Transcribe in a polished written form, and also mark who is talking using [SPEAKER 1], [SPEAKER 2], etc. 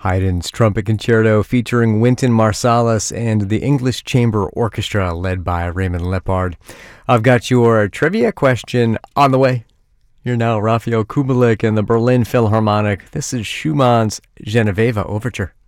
[SPEAKER 1] Haydn's Trumpet Concerto featuring Wynton Marsalis and the English Chamber Orchestra led by Raymond Lepard. I've got your trivia question on the way. You're now Rafael Kubelik and the Berlin Philharmonic. This is Schumann's Genoveva Overture.